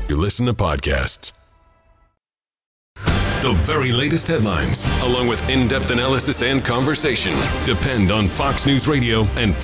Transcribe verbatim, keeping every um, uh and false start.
you listen to podcasts. The very latest headlines, along with in-depth analysis and conversation, depend on Fox News Radio and